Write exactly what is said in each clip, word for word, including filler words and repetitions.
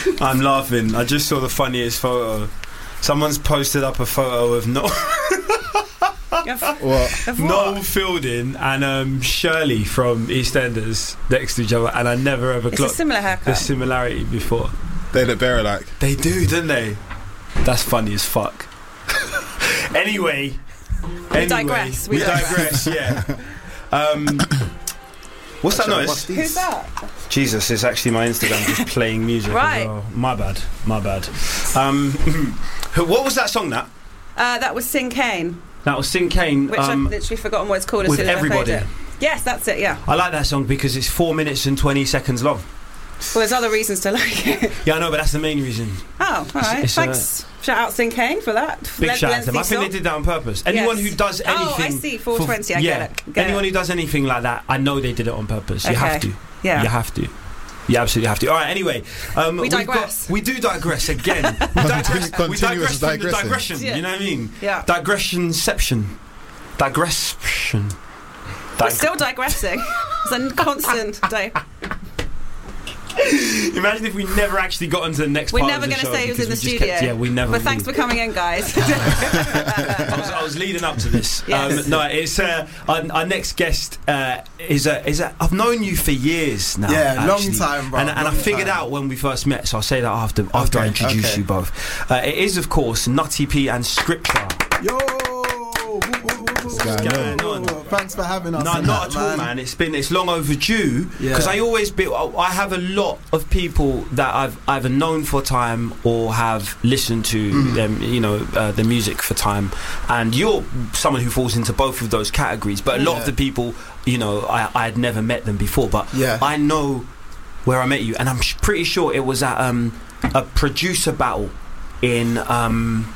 I'm laughing. I just saw the funniest photo. Someone's posted up a photo of no. What? Noel Fielding and um, Shirley from EastEnders next to each other, and I never ever It's clocked a similar haircut. the similarity before. They look very alike. They do, don't they? That's funny as fuck. anyway, We anyway, digress, we We, digress. digress. Yeah. Um, what's that noise? Who's that? Jesus, it's actually my Instagram just playing music. Right. As well. My bad. My bad. Um, what was that song? That Uh, that was Sing Kane, that was Sing Kane. which Um, I've literally forgotten what it's called as with soon as everybody. I played it. Yes, that's it, yeah. I like that song because it's four minutes and twenty seconds long. Well, there's other reasons to like it. Yeah, I know, but that's the main reason. Oh, all right. it's, uh, Thanks. Shout out Sing Kane for that. Big Len- shout out to them. I lengthy think song. they did that on purpose. Anyone Yes. who does anything. Oh, I see. four for- twenty. I yeah, get it. Get anyone it. who does anything like that, I know they did it on purpose. You Okay. have to. Yeah. You have to. You absolutely have to. All right. Anyway, um, We we've digress. Got, we do digress again. we digress. we Continuous digress from the digressing. digression. Yeah. You know what I mean? Yeah. Digressionception. Digression. We're Dig- still digressing. It's a constant day. Imagine if we never actually got into the next We're part never of the going to show say who's in the because we just studio. kept- yeah, we never. But thanks leave. for coming in, guys. I was, I was leading up to this. Yes. Um, no, it's uh, our, our next guest uh, is a is a. I've known you for years now. Yeah, long actually. time, bro, And, and I long figured time. out when we first met, so I'll say that after after I Okay, introduce okay. you both. Uh, it is, of course, Nutty P and Scripture. Yo, What's going on? Thanks for having us. No, on not that, at all, man. It's been it's long overdue because Yeah. I always be. I have a lot of people that I've either known for time or have listened to Mm. them, you know, uh, the music for time. And you're someone who falls into both of those categories. But a lot Yeah. of the people, you know, I I had never met them before. But Yeah. I know where I met you, and I'm sh- pretty sure it was at um, a producer battle in. Um,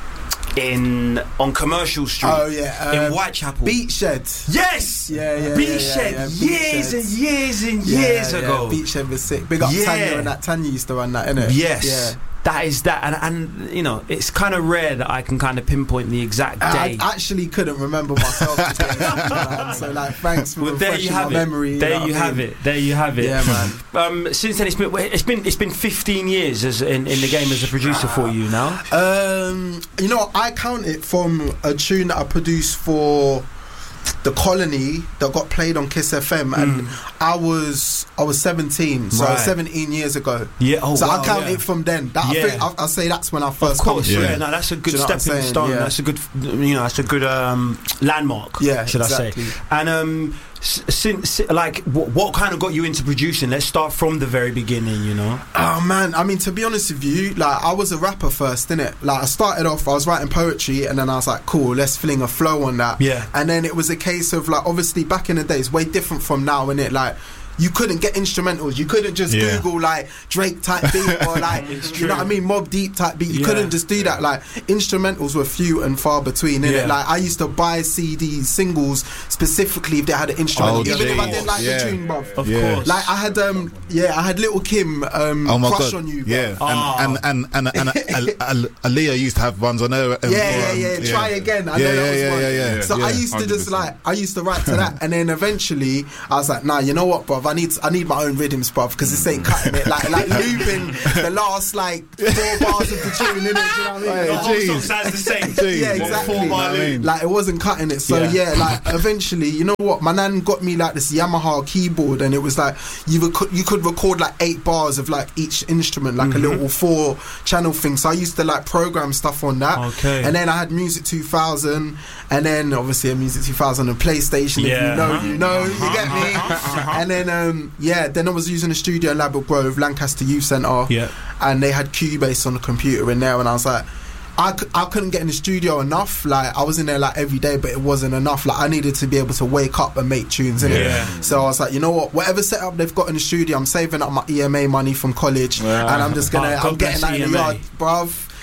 in on Commercial Street Oh yeah, in um, Whitechapel. Beat Shed. Yes, Yeah, yeah, Beat yeah, Shed, yeah, yeah. Beat years Shed. and years and Yeah, years yeah, ago. Beat Shed was sick. Big up Yeah. Tanya and that. Tanya used to run that, innit? Yes, Yeah. that is that, and, and you know, it's kind of rare that I can kind of pinpoint the exact I day. I actually couldn't remember myself today, man. So like, thanks for Well, there you refreshing have my it. memory. There know you what I have mean? it. There you have it. Yeah, man. Um, since then, it's been it's been it's been fifteen years as in, in the game as a producer for you now. Um, you know, I count it from a tune that I produced for The Colony that got played on Kiss F M, and I was I was seventeen, so Right. seventeen years ago. Yeah. Oh, so wow, I count yeah. it from then. That, Yeah. I think I, I say that's when I Of first course, come yeah. through. No, that's a good Do you know what I'm stepping saying? stone. Yeah. That's a good, you know, that's a good um, landmark. Yeah, should exactly. I say? And um, s- since like, what, what kind of got you into producing? Let's start from the very beginning. You know. Oh man, I mean, to be honest with you, like I was a rapper first, innit? Like I started off, I was writing poetry, and then I was like, cool, let's fling a flow on that. Yeah. And then it was a case of like, obviously back in the day, it's way different from now, innit? Like, you couldn't get instrumentals. You couldn't just Yeah. Google like Drake type beat or like, It's you know true. what I mean, Mobb Deep type beat. You Yeah. couldn't just do that. Like instrumentals were few and far between, innit? Yeah. Like I used to buy C Ds, singles specifically if they had an instrumental, Oh, even if I jeez. didn't like Yeah. the tune, bruv. Of Yeah. course. Like I had, um, yeah, I had Little Kim, um, Oh my Crush god! on You, bruv. Yeah, Oh. and and and and, and, and uh, Aaliyah used to have ones on her. um, Yeah, um, yeah, yeah. Try again. I Yeah, know that yeah, was yeah, one. yeah, yeah. So Yeah, I used to just one hundred percent. like, I used to write to that, and then eventually I was like, nah, you know what, bruv? I need, I need my own rhythms, bruv, because this ain't cutting it. Like, like looping the last like four bars of the tune, innit? Do you know what I mean? Hey, the whole jeez. song sounds the same. Jeez. Yeah, What exactly. form I mean? Like it wasn't cutting it. So Yeah. yeah, like eventually, you know what? My nan got me like this Yamaha keyboard, and it was like you rec- you could record like eight bars of like each instrument, like Mhm. a little four channel thing. So I used to like program stuff on that. Okay. And then I had Music two thousand, and then obviously a Music two thousand and PlayStation. Yeah. If you know, Uh-huh. you know, you get me. And then um, yeah, then I was using a studio in Ladbroke Grove, Lancaster Youth Centre. Yeah. And they had Cubase on the computer in there, and I was like, I, c- I couldn't get in the studio enough. Like I was in there like every day, but it wasn't enough. Like I needed to be able to wake up and make tunes, innit? Yeah. So I was like, you know what? Whatever setup they've got in the studio, I'm saving up my E M A money from college, Yeah. and I'm just gonna, Oh, God I'm getting bless that in the E M A. yard, bruv.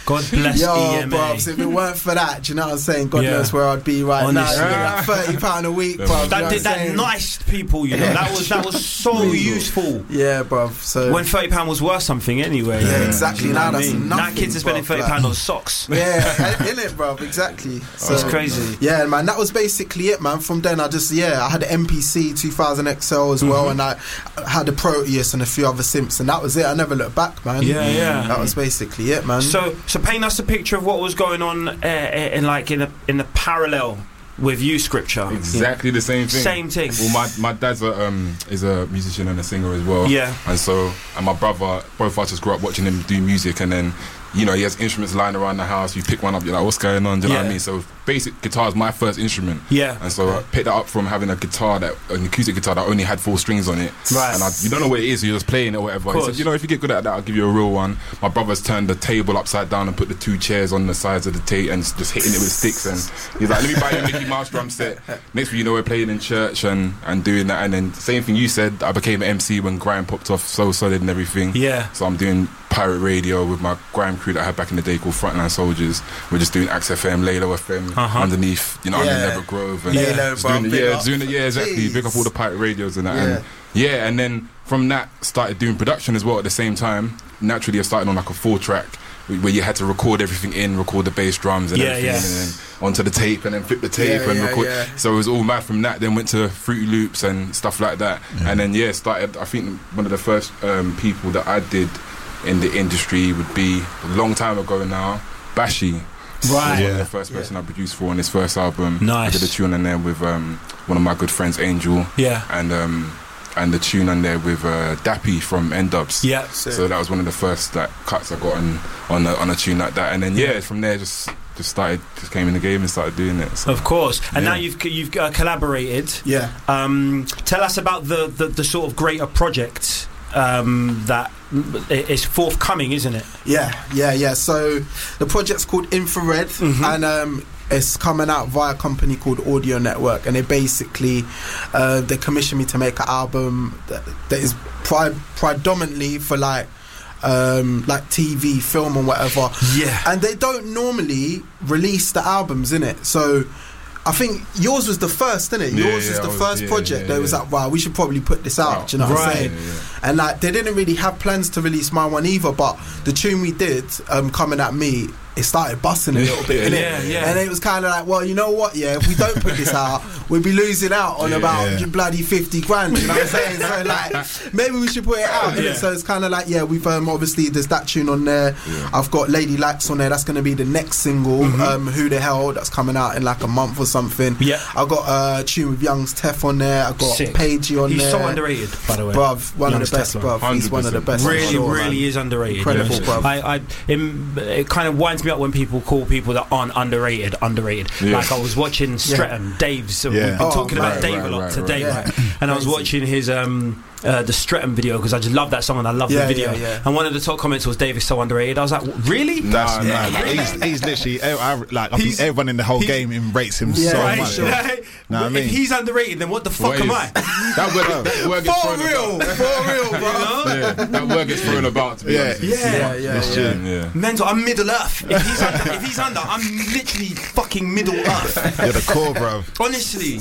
God bless Yo, E M A. bruv, if it weren't for that, do you know what I'm saying? God Yeah. knows where I'd be right Honestly. now. Like thirty pound a week, bruv. you know That what did I'm that saying? nice people, you know. Yeah. That was that was so useful. Yeah, bruv. So When thirty pound was worth something anyway. yeah, exactly. You know Now what I that's mean? nothing. Now kids are spending bruv, thirty like- pound on socks. Yeah, in it, bruv. Exactly. So, It's crazy. Yeah, man, that was basically it, man. From then, I just yeah, I had an M P C two thousand X L as well, and I had a Proteus and a few other Simps, and that was it. I never looked back, man. Yeah, yeah. That was basically it, man. So, so paint us a picture of what was going on uh, in like in a in the parallel with you, Scripture. Exactly the same thing. Same thing. Well, my my dad's a um is a musician and a singer as well. Yeah. And so, and my brother, both of us just grew up watching him do music, and then, you know, he has instruments lying around the house. You pick one up, you're like, what's going on? Do you know what Yeah. I mean? So, basic guitar is my first instrument. Yeah. And so I picked that up from having a guitar that an acoustic guitar that only had four strings on it. Right. And I, you don't know what it is, so you're just playing it or whatever. He Course. said, you know, if you get good at that, I'll give you a real one. My brother's turned the table upside down and put the two chairs on the sides of the table and just hitting it with sticks. And he's like, let me buy you a Mickey Mouse drum set. Next thing you know, we're playing in church and, and doing that. And then same thing you said, I became an M C when grime popped off So Solid and everything. Yeah. So I'm doing pirate radio with my grime crew that I had back in the day called Frontline Soldiers. We're just doing Axe F M, Laylo F M, Uh-huh. underneath, you know, Yeah. under Never Grove. And Laylo, just bro, doing the- big yeah, up. doing it, yeah, exactly. Jeez. Big up all the pirate radios and that. Yeah. And yeah, and then from that started doing production as well at the same time. Naturally, I started on like a four track where you had to record everything in, record the bass drums and Yeah, everything, yeah. and then onto the tape and then flip the tape Yeah, and yeah, record. yeah. So it was all mad from that. Then went to Fruity Loops and stuff like that. And then yeah, started. I think one of the first um, people that I did in the industry would be a long time ago now, Bashi. Right. Was one Yeah. of the first person I produced for on his first album. Nice. I did a tune on there with um, one of my good friends, Angel. Yeah. And um, and the tune on there with uh, Dappy from N-Dubs. Yeah. So that was one of the first like cuts I got on on a, on a tune like that. And then yeah, from there just just started just came in the game and started doing it. So. Of course. And Yeah. now you've you've uh, collaborated. yeah. Um, tell us about the, the, the sort of greater project um, that is forthcoming, isn't it? Yeah, yeah, yeah. So the project's called Infrared, Mhm. and um, it's coming out via a company called Audio Network, and they basically uh, they commissioned me to make an album that, that is pri- predominantly for like um, like T V, film, and whatever. Yeah. And they don't normally release the albums, innit? So I think yours was the first, innit? Yeah, Yours yeah, was I the was- first yeah, project. yeah, They was yeah. like, wow, we should probably put this out. Wow. Do you know what I'm Right. saying? Yeah, yeah. And like they didn't really have plans to release my one either, but the tune we did, um, Coming At Me, it started busting a little bit, innit? Yeah, yeah. And it was kind of like, well, you know what? Yeah, if we don't put this out, we'll be losing out on Yeah. about Yeah. bloody fifty grand. You know what I'm saying? So like, maybe we should put it out. innit? Yeah. So it's kind of like, yeah, we've um, obviously there's that tune on there. Yeah. I've got Lady Lights on there. That's going to be the next single. Um, Who the Hell? That's coming out in like a month or something. Yeah. I got a tune with Young's Tef on there. I got Sick. Pagey on He's there. so underrated, by the way. Bruv, one Young's of the best, Teflon. bruv. He's one of the best. for Really, sure, really man. is underrated. Incredible, you know. bruv. I, I, it, it kind of winds me up when people call people that aren't underrated underrated. Yeah. Like I was watching Streatham, Dave's. So Yeah. We've been Oh, talking about right, Dave right, a lot right, today, right. right? And I was Crazy. watching his um, uh, the Streatham video because I just love that song and I love Yeah, the video. yeah, yeah. And one of the top comments was Dave is so underrated. I was like, really? That's Nah, mad. nah, Like, nah. he's, he's literally, I, I, like, I He's- think everyone in the whole he's- game em- rates him Yeah, so Right? much. sure. Like, Know what I mean? If he's underrated, then what the fuck What am is- I? That word, that word gets For thrown real, about. for real, bro. Yeah, that word gets thrown about. To be Yeah. honest. Yeah. Yeah, yeah, That's yeah. true. yeah. Mental, I'm Middle Earth. If he's under, if he's under I'm literally fucking Middle Earth. You're the core, bro. Honestly.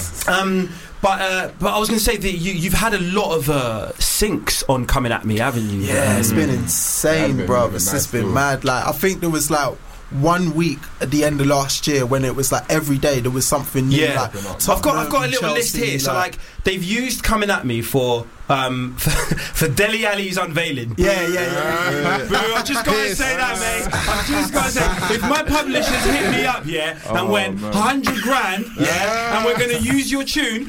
Um, but uh, but I was going to say that you, you've had a lot of uh, syncs on Coming At Me, haven't you? Yeah, it's been Yeah, insane, it's been- bro. been It's nice just been too. mad. Like I think there was like one week at the end of last year when it was like every day there was something new. Yeah. like, I've got I've got a little list Chelsea, here. So like they've used Coming At Me for um for, for Dele Alli's unveiling. yeah, yeah, yeah. yeah. Boo, I just gotta say that, mate. I just gotta say, if my publishers hit me up, yeah, and Oh, went man. hundred grand, yeah, and we're gonna use your tune,